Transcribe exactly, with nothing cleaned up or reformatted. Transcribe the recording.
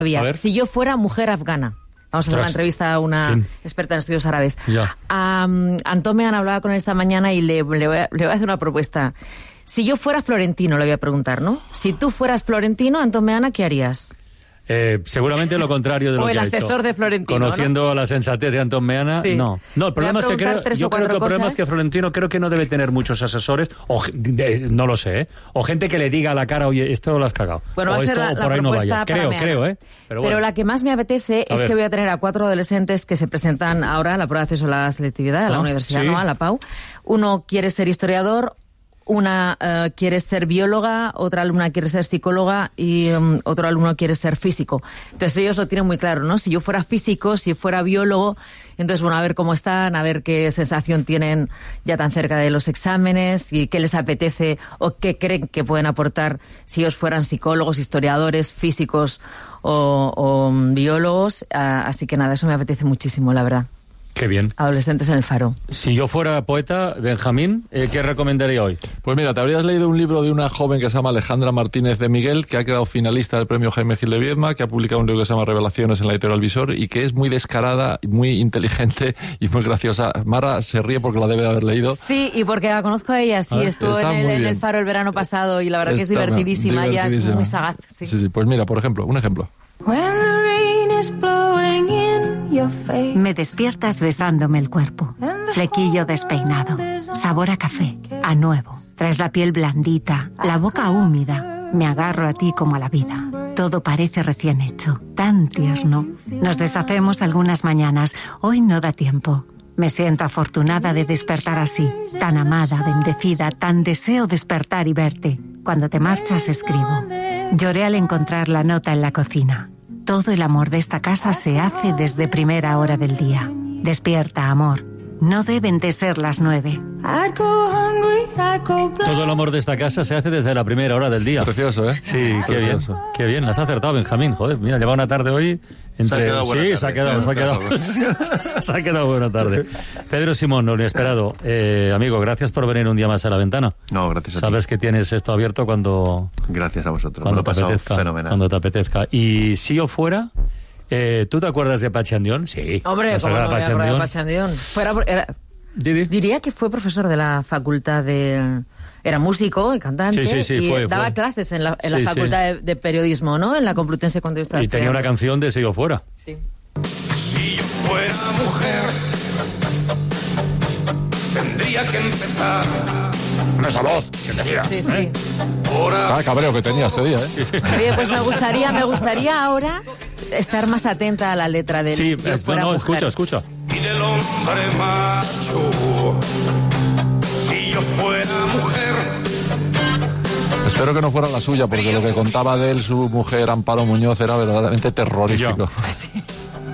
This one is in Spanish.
Si yo fuera mujer afgana. Vamos a hacer Tras. una entrevista a una Sí. experta en estudios árabes. Ya. Um, Antón Meana hablaba con él esta mañana y le, le, voy a, le voy a hacer una propuesta. Si yo fuera florentino, le voy a preguntar, ¿no? Si tú fueras florentino, Antón Meana, ¿qué harías? Eh, seguramente lo contrario de lo O que el ha asesor hecho. de Florentino, Conociendo ¿no? la sensatez de Antón Meana, Sí. no. No, el problema es que creo, tres o yo creo que cuatro el problema cosas. es que Florentino creo que no debe tener muchos asesores, o ge- de- no lo sé, ¿eh? O gente que le diga a la cara, oye, esto lo has cagado. Bueno, o va a ser esto, la, o la por ahí no propuesta vayas. para Creo, Meana. creo, ¿eh? Pero, bueno. la que más me apetece A es ver. que voy a tener a cuatro adolescentes que se presentan ahora a la prueba de acceso a la selectividad, a la Ah, universidad, sí. ¿no? A la Pau. Uno quiere ser historiador, una eh, quiere ser bióloga, otra alumna quiere ser psicóloga y um, otro alumno quiere ser físico. Entonces ellos lo tienen muy claro, ¿no? Si yo fuera físico, si fuera biólogo, entonces bueno, a ver cómo están, a ver qué sensación tienen ya tan cerca de los exámenes y qué les apetece o qué creen que pueden aportar si ellos fueran psicólogos, historiadores, físicos o, o biólogos. Ah, así que nada, eso me apetece muchísimo, la verdad. Qué bien. Adolescentes en el Faro. Si yo fuera poeta, Benjamín, eh, ¿qué recomendaría hoy? Pues mira, te habrías leído un libro de una joven que se llama Alejandra Martínez de Miguel, que ha quedado finalista del premio Jaime Gil de Viedma, que ha publicado un libro que se llama Revelaciones en la editorial Visor y que es muy descarada, muy inteligente y muy graciosa. Mara se ríe porque la debe de haber leído. Sí, y porque la conozco a ella, sí, Ah, estuvo está en el, muy en el bien. Faro el verano pasado y la verdad que es Está divertidísima, ella es divertidísima. muy sagaz. Sí. Sí, sí, pues mira, por ejemplo, un ejemplo. When the rain is blowing in your face. Me despiertas besándome el cuerpo. Flequillo despeinado. Sabor a café. A nuevo. Traes la piel blandita. La boca húmeda. Me agarro a ti como a la vida. Todo parece recién hecho. Tan tierno. Nos deshacemos algunas mañanas. Hoy no da tiempo. Me siento afortunada de despertar así. Tan amada, bendecida. Tan deseo despertar y verte. Cuando te marchas escribo. Lloré al encontrar la nota en la cocina. Todo el amor de esta casa se hace desde primera hora del día. Despierta, amor. No deben de ser las nueve. I'd go hungry, I'd go blind. Todo el amor de esta casa se hace desde la primera hora del día. Precioso, ¿eh? Sí, qué bien, Precioso. qué bien. Has acertado, Benjamín. Joder, mira, lleva una tarde hoy entre... Se ha quedado buena sí, tarde, se ha quedado, sí, se ha quedado, se ha quedado buena tarde. Pedro Simón, lo inesperado. Eh, amigo, gracias por venir un día más a la ventana. No, gracias a ti. Sabes que tienes esto abierto cuando, Gracias a vosotros. cuando Me lo he te pasado apetezca. fenomenal. Cuando te apetezca. Y si yo fuera, eh, ¿tú te acuerdas de Pachi Andión? Sí. Hombre, ¿La ¿cómo saga no voy a Pachi acordar de Andión? Pachi Andión? Fuera por- era- Didi. diría que fue profesor de la facultad de... Era músico y cantante Sí, sí, sí, y fue, daba fue. clases en la, en Sí, la facultad de, de periodismo, ¿no? En la Complutense cuando yo estaba Y tenía una estudiando. canción de Si yo fuera. Sí. Si yo fuera mujer, tendría que empezar Esa voz que tenía. Sí, sí. por Ah, cabreo que tenía este día, ¿eh? Oye, pues me gustaría, me gustaría ahora estar más atenta a la letra del Sí, Si yo eh, fuera no, mujer. escucha, escucha. y del hombre macho. Si yo fuera mujer, Espero que no fuera la suya, porque lo que contaba de él su mujer Amparo Muñoz era verdaderamente terrorífico. Yo.